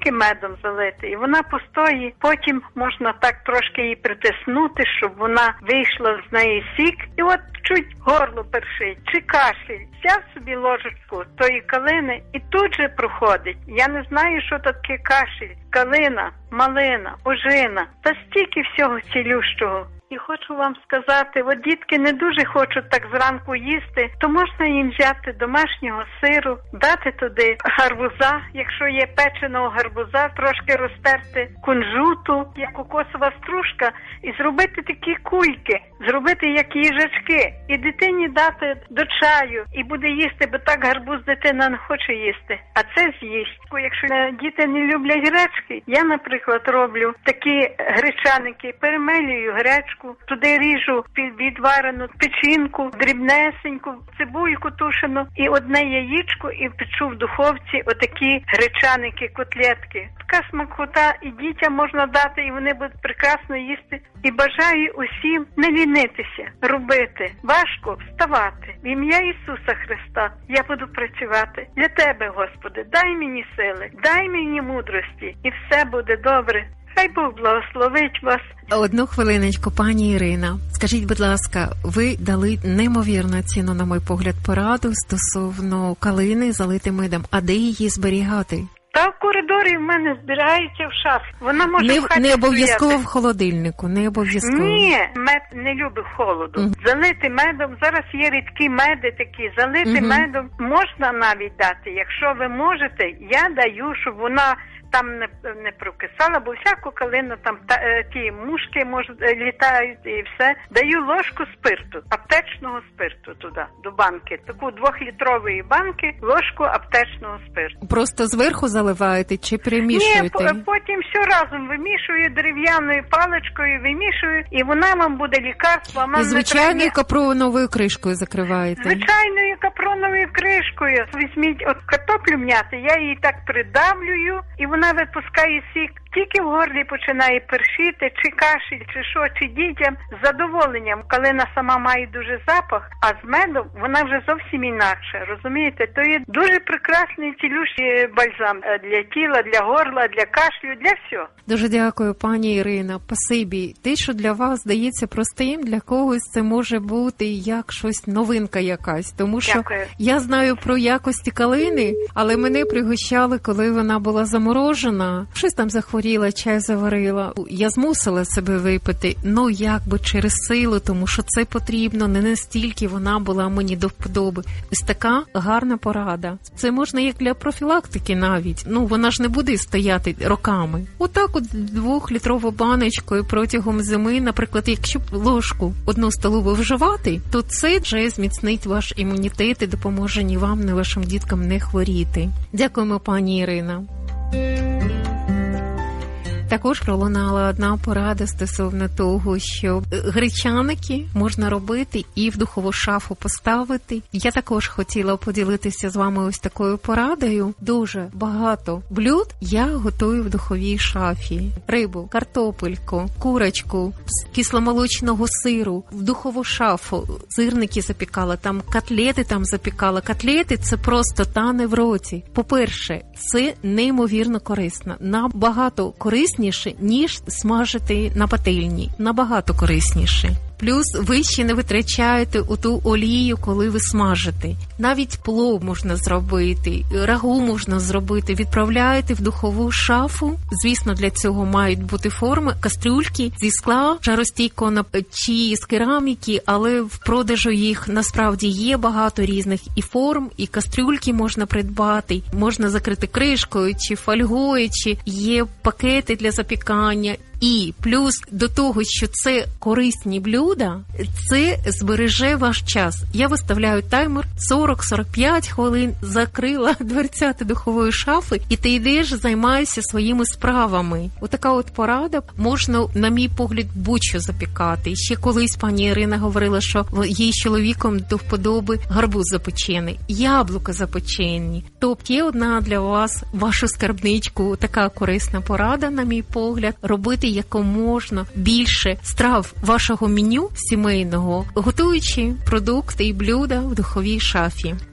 тільки медом залити, і вона постоїть, потім можна так трошки її притиснути, щоб вона вийшла з неї сік, і от чуть горло першить, чи кашель, взяв собі ложечку тої калини і тут же проходить. Я не знаю, що таке кашель, калина, малина, ожина, та стільки всього цілющого. І хочу вам сказати, от дітки не дуже хочуть так зранку їсти, то можна їм взяти домашнього сиру, дати туди гарбуза, якщо є печеного гарбуза, трошки розтерти кунжуту, як кокосова стружка, і зробити такі кульки, зробити як їжачки, і дитині дати до чаю, і буде їсти, бо так гарбуз дитина не хоче їсти, а це з'їсть. Якщо діти не люблять гречки, я, наприклад, роблю такі гречаники, перемелюю гречку, туди ріжу відварену печінку, дрібнесеньку, цибульку тушену і одне яєчко, і печу в духовці отакі гречаники, котлетки. Така смакота, і дітям можна дати, і вони будуть прекрасно їсти. І бажаю усім не лінитися, робити, важко вставати. В ім'я Ісуса Христа я буду працювати. Для Тебе, Господи, дай мені сили, дай мені мудрості, і все буде добре. Хай Бог благословить вас. Одну хвилиночку, пані Ірина. Скажіть, будь ласка, ви дали неймовірну ціну, на мій погляд, пораду стосовно калини залити медом. А де її зберігати? Та в коридорі в мене збирається в шафі. Вона може в хаті не обов'язково стояти. В холодильнику, не обов'язково. Ні, мед не любить холоду. Залити медом, зараз є рідкі меди такі, залити медом можна навіть дати. Якщо ви можете, я даю, щоб вона там не прокисала, бо всяку калину там ті мушки літають і все. Даю ложку спирту, аптечного спирту туди, до банки. Таку 2-літрової банки, ложку аптечного спирту. Просто зверху заливаєте чи перемішуєте? Ні, потім все разом вимішую дерев'яною паличкою, вимішую, і вона вам буде лікарство. І звичайною капроновою кришкою закриваєте? Звичайною капроновою кришкою. Візьміть от картоплю м'яти, я її так придавлюю, і вона випускає сік. Тільки в горлі починає першити, чи кашель, чи що, чи дітям, з задоволенням. Калина сама має дуже запах, а з медом вона вже зовсім інакша, розумієте? То є дуже прекрасний цілющий бальзам для тіла, для горла, для кашлю, для всього. Дуже дякую, пані Ірина. Спасибі. Те, що для вас здається простим, для когось це може бути як щось новинка якась. Тому що Дякую. Я знаю про якості калини, але мене пригощали, коли вона була заморожена. Щось там захворіла, чай заварила. Я змусила себе випити, якби через силу, тому що це потрібно, не настільки вона була мені до вподоби. Ось така гарна порада. Це можна як для профілактики навіть. Вона ж не буде стояти роками. Отак от 2-літрову баночкою протягом зими, наприклад, якщо ложку 1 столову вживати, то це вже зміцнить ваш імунітет і допоможе ні вам, ні вашим діткам не хворіти. Дякуємо, пані Ірина. Також пролунала одна порада стосовно того, що гречаники можна робити і в духову шафу поставити. Я також хотіла поділитися з вами ось такою порадою. Дуже багато блюд я готую в духовій шафі. Рибу, картопельку, курочку, з кисломолочного сиру в духову шафу. Сирники запікала, там котлети запікала. Котлети – це просто тане в роті. По-перше, це неймовірно корисно. Набагато корисніше, ніж смажити на пательні. Набагато корисніше. Плюс ви ще не витрачаєте оту олію, коли ви смажите. Навіть плов можна зробити, рагу можна зробити. Відправляєте в духову шафу. Звісно, для цього мають бути форми, кастрюльки зі скла, жаростійкого чи з кераміки, але в продажу їх насправді є багато різних і форм, і кастрюльки можна придбати. Можна закрити кришкою, чи фольгою, чи є пакети для запікання. І плюс до того, що це корисні блюда, це збереже ваш час. Я виставляю таймер 40-45 хвилин, закрила дверцята духової шафи, і ти йдеш, займаєшся своїми справами. Отака от порада. Можна, на мій погляд, будь-що запікати. І ще колись пані Ірина говорила, що їй з чоловіком до вподоби гарбуз запечений, яблука запечені. Тобто є одна для вас, вашу скарбничку, така корисна порада, на мій погляд, робити якомога більше страв вашого меню сімейного, готуючи продукти і блюда в духовій шафі.